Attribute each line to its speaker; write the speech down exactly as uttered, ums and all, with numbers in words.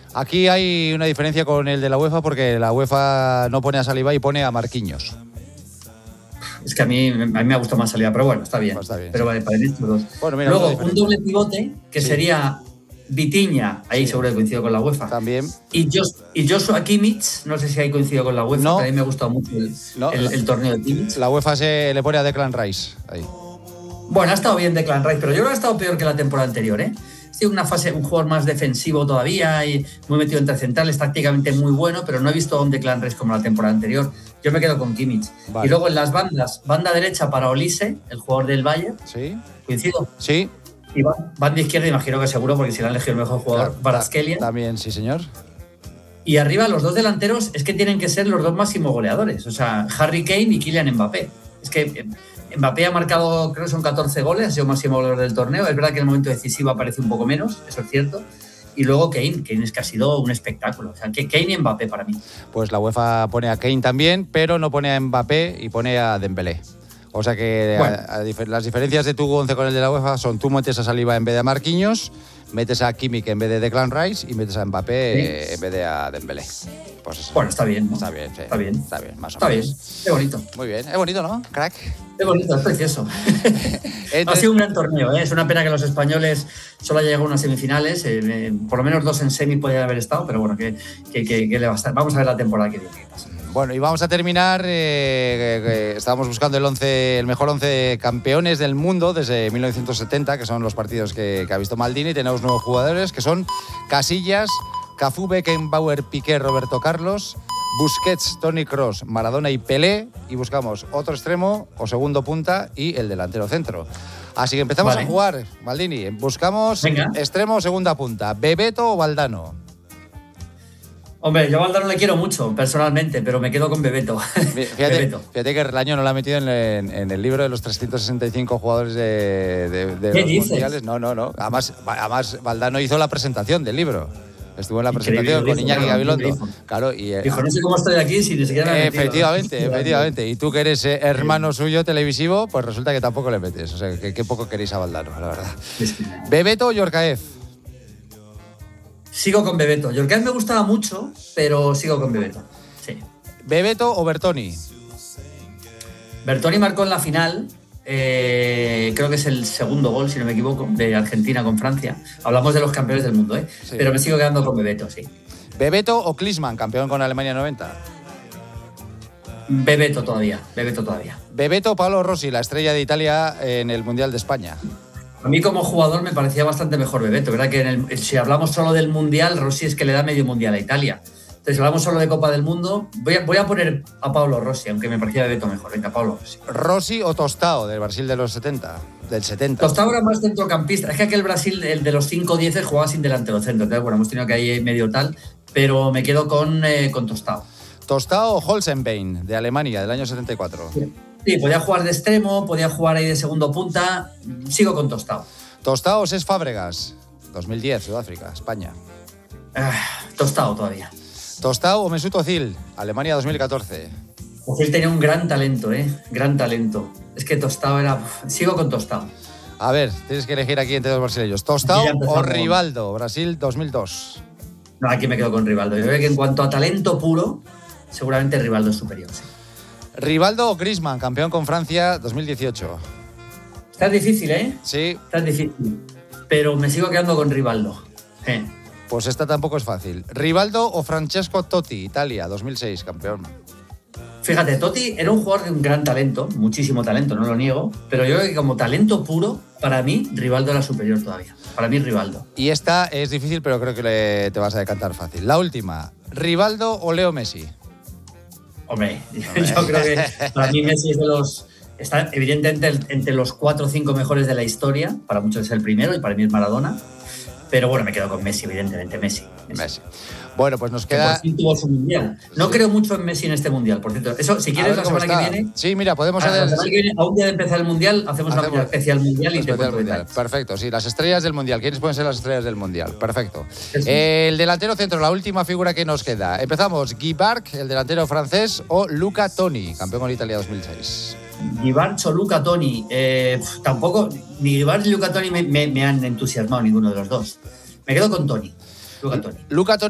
Speaker 1: Aquí hay una diferencia con el de la UEFA porque la UEFA no pone a Saliba y pone a Marquinhos.
Speaker 2: Es que a mí, a mí me ha gustado más Saliba, pero bueno, está bien.
Speaker 1: Pues está bien
Speaker 2: pero
Speaker 1: sí.
Speaker 2: vale, para estos dos.
Speaker 1: Bueno, mira,
Speaker 2: luego, un doble pivote que
Speaker 1: sí.
Speaker 2: sería Vitinha, ahí sí. seguro que coincido con la UEFA.
Speaker 1: También.
Speaker 2: Y, Jos, y Joshua Kimmich, no sé si ahí coincido con la UEFA,
Speaker 1: no.
Speaker 2: pero a mí me ha gustado mucho el, no, el, el torneo de Kimmich.
Speaker 1: La UEFA se le pone a Declan Rice ahí.
Speaker 2: Bueno, ha estado bien Declan Rice, pero yo creo que ha estado peor que la temporada anterior, ¿eh? Ha sido una fase, un jugador más defensivo todavía y muy metido entre centrales, tácticamente muy bueno, pero no he visto a un Declan Rice como la temporada anterior. Yo me quedo con Kimmich. Vale. Y luego en las bandas, banda derecha para Olise, el jugador del Bayern.
Speaker 1: Sí.
Speaker 2: ¿Coincido?
Speaker 1: Sí.
Speaker 2: Y banda izquierda, imagino que seguro, porque si le han elegido el mejor jugador, claro, Kvaratskhelia.
Speaker 1: También, sí, señor.
Speaker 2: Y arriba los dos delanteros es que tienen que ser los dos máximos goleadores. O sea, Harry Kane y Kylian Mbappé. Es que Mbappé ha marcado, creo que son catorce goles, ha sido máximo goleador del torneo. Es verdad que en el momento decisivo aparece un poco menos, eso es cierto. Y luego Kane, Kane es que ha sido un espectáculo. O sea, que Kane y Mbappé para mí.
Speaker 1: Pues la UEFA pone a Kane también, pero no pone a Mbappé y pone a Dembélé. O sea que bueno. a, a, a, las diferencias de tu once con el de la UEFA son: tú metes a Saliba en vez de a Marquinhos, metes a Kimmich en vez de Declan Rice y metes a Mbappé ¿sí? eh, en vez de a Dembélé. Pues eso.
Speaker 2: Bueno, está bien, ¿no?
Speaker 1: Está bien, sí.
Speaker 2: Está bien.
Speaker 1: Está bien, más o
Speaker 2: está
Speaker 1: menos.
Speaker 2: Está bien, es bonito.
Speaker 1: Muy bien, es bonito, ¿no? Crack.
Speaker 2: Es bonito, es precioso. Entonces, ha sido un gran torneo, ¿eh? Es una pena que los españoles solo hayan llegado a unas semifinales, eh, eh, por lo menos dos en semi podrían haber estado, pero bueno, que, que, que, que le va a estar. Vamos a ver la temporada que viene. ¿Qué pasa?
Speaker 1: Bueno, y vamos a terminar, eh, eh, estábamos buscando el once, el mejor once de campeones del mundo desde mil novecientos setenta, que son los partidos que, que ha visto Maldini. Tenemos nuevos jugadores que son Casillas, Cafú, Beckenbauer, Piqué, Roberto Carlos, Busquets, Toni Kroos, Maradona y Pelé. Y buscamos otro extremo o segundo punta y el delantero centro. Así que empezamos vale. a jugar, Maldini. Buscamos Venga. extremo o segunda punta, Bebeto o Valdano.
Speaker 2: Hombre, yo a Valdano le quiero mucho, personalmente, pero me quedo con Bebeto.
Speaker 1: Fíjate, Bebeto. fíjate que el año no lo ha metido en, en, en el libro de los trescientos sesenta y cinco jugadores de, de, de
Speaker 2: ¿Qué
Speaker 1: los
Speaker 2: dices?
Speaker 1: mundiales. No, no, no. Además, además, Valdano hizo la presentación del libro. Estuvo en la Increíble, presentación con Iñaki Gabilondo. Claro, y,
Speaker 2: Dijo, no sé cómo estoy aquí si ni siquiera me he
Speaker 1: Efectivamente,
Speaker 2: metido.
Speaker 1: efectivamente. Y tú que eres eh, hermano suyo televisivo, pues resulta que tampoco le metes. O sea, que, que poco queréis a Valdano, la verdad. Bebeto o Yorkaev.
Speaker 2: Sigo con Bebeto. Yorkaev me gustaba mucho, pero sigo con Bebeto. Sí.
Speaker 1: ¿Bebeto o Bertoni?
Speaker 2: Bertoni marcó en la final, eh, creo que es el segundo gol, si no me equivoco, de Argentina con Francia. Hablamos de los campeones del mundo, ¿eh? Sí. Pero me sigo quedando con Bebeto, sí.
Speaker 1: ¿Bebeto o Klinsmann, campeón con Alemania noventa?
Speaker 2: Bebeto todavía, Bebeto todavía.
Speaker 1: ¿Bebeto o Paolo Rossi, la estrella de Italia en el Mundial de España?
Speaker 2: A mí como jugador me parecía bastante mejor Bebeto, ¿verdad? Que en el, si hablamos solo del Mundial, Rossi es que le da medio Mundial a Italia. Entonces, si hablamos solo de Copa del Mundo, voy a, voy a poner a Paolo Rossi, aunque me parecía Bebeto mejor. Venga, Paolo Rossi.
Speaker 1: ¿Rossi o Tostao, del Brasil de los setenta? Del setenta.
Speaker 2: Tostao era más centrocampista. Es que aquel Brasil, el de los cinco diez, jugaba sin delantero centro. Entonces, bueno, hemos tenido que ahí medio tal, pero me quedo con, eh, con Tostao.
Speaker 1: ¿Tostao o Holzenbein, de Alemania, del año setenta y cuatro?
Speaker 2: Sí. sí, podía jugar de extremo, podía jugar ahí de segundo punta. Sigo con Tostao.
Speaker 1: ¿Tostao o Cesc Fábregas? dos mil diez, Sudáfrica, España.
Speaker 2: Ah, Tostao todavía.
Speaker 1: ¿Tostao o Mesut Özil? Alemania dos mil catorce.
Speaker 2: Özil tenía un gran talento, ¿eh? Gran talento. Es que Tostao era... Sigo con Tostao.
Speaker 1: A ver, tienes que elegir aquí entre dos brasileños. ¿Tostao o Rivaldo? Brasil dos mil dos.
Speaker 2: No, aquí me quedo con Rivaldo. Yo creo que en cuanto a talento puro, seguramente Rivaldo es superior. Sí.
Speaker 1: ¿Rivaldo o Griezmann, campeón con Francia dos mil dieciocho?
Speaker 2: Está difícil, ¿eh?
Speaker 1: Sí.
Speaker 2: Está difícil. Pero me sigo quedando con Rivaldo. Eh.
Speaker 1: Pues esta tampoco es fácil. ¿Rivaldo o Francesco Totti, Italia, dos mil seis, campeón?
Speaker 2: Fíjate, Totti era un jugador de un gran talento, muchísimo talento, no lo niego, pero yo creo que como talento puro, para mí, Rivaldo era superior todavía. Para mí, Rivaldo.
Speaker 1: Y esta es difícil, pero creo que le, te vas a decantar fácil. La última, ¿Rivaldo o Leo Messi?
Speaker 2: Hombre, Hombre. yo creo que para mí Messi es de los... Está evidentemente entre los cuatro o cinco mejores de la historia, para muchos es el primero y para mí es Maradona. Pero bueno, me quedo con Messi, evidentemente, Messi. Messi.
Speaker 1: Messi. Bueno, pues nos queda...
Speaker 2: Que por fin tuvo su mundial. No sí. creo mucho en Messi en este mundial, por cierto. Eso, si quieres, la semana está. que viene...
Speaker 1: Sí, mira, podemos hacer...
Speaker 2: La semana que viene, a un día de empezar el mundial, hacemos, hacemos una especial mundial y te cuento
Speaker 1: mundial. Perfecto, sí, las estrellas del mundial. ¿Quiénes pueden ser las estrellas del mundial? Perfecto. Eh, el delantero centro, la última figura que nos queda. Empezamos, Guy Barc, el delantero francés, o Luca Toni, campeón con Italia dos mil seis.
Speaker 2: Guy Barc o Luca Toni. Eh, tampoco, ni Guy Barc ni Luca Toni me, me, me han entusiasmado ninguno de los dos. Me quedo con Toni. Luca Toni.
Speaker 1: Luca Toni.